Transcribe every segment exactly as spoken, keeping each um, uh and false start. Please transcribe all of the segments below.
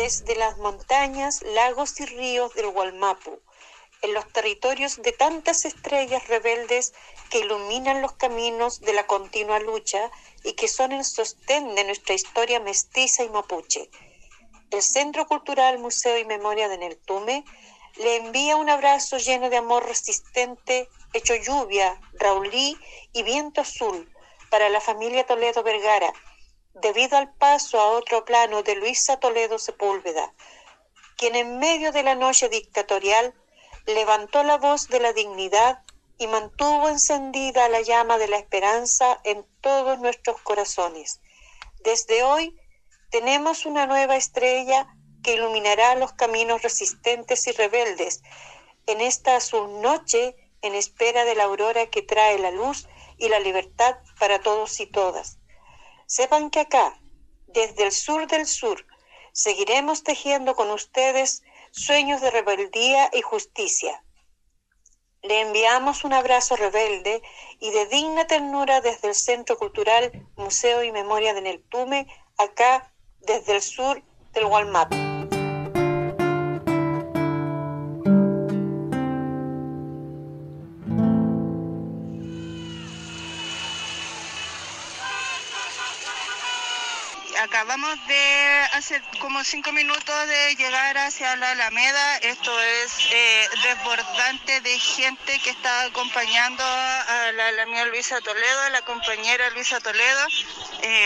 desde las montañas, lagos y ríos del Wallmapu, en los territorios de tantas estrellas rebeldes que iluminan los caminos de la continua lucha y que son el sostén de nuestra historia mestiza y mapuche. El Centro Cultural Museo y Memoria de Neltume le envía un abrazo lleno de amor resistente, hecho lluvia, raulí y viento azul para la familia Toledo Vergara, debido al paso a otro plano de Luisa Toledo Sepúlveda, quien en medio de la noche dictatorial levantó la voz de la dignidad y mantuvo encendida la llama de la esperanza en todos nuestros corazones. Desde hoy tenemos una nueva estrella que iluminará los caminos resistentes y rebeldes en esta azul noche en espera de la aurora que trae la luz y la libertad para todos y todas. Sepan que acá, desde el sur del sur, seguiremos tejiendo con ustedes sueños de rebeldía y justicia. Le enviamos un abrazo rebelde y de digna ternura desde el Centro Cultural Museo y Memoria de Neltume, acá desde el sur del Wallmapu. Acabamos de hace como cinco minutos de llegar hacia la Alameda. Esto es eh, desbordante de gente que está acompañando a la Alameda Luisa Toledo, a la compañera Luisa Toledo. Eh,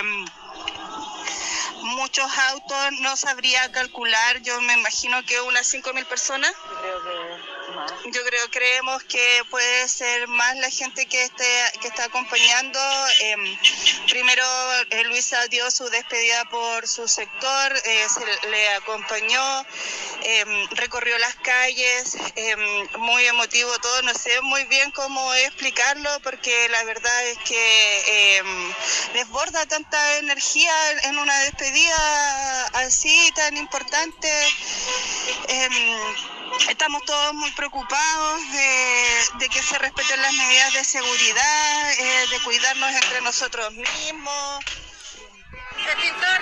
muchos autos, no sabría calcular, yo me imagino que unas cinco mil personas. Yo creo que más. Yo creo, creemos que puede ser más la gente que esté, que está acompañando. Eh, primero, eh, Luisa dio su despedida por su sector, eh, se le acompañó, eh, recorrió las calles, eh, muy emotivo todo, no sé muy bien cómo explicarlo, porque la verdad es que eh, desborda tanta energía en una despedida así tan importante. Eh, Estamos todos muy preocupados de, de que se respeten las medidas de seguridad, eh, de cuidarnos entre nosotros mismos. Extintor.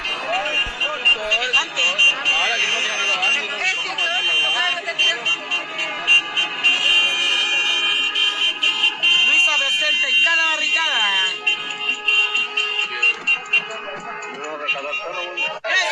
Luisa presente en cada barricada. ¡Hey!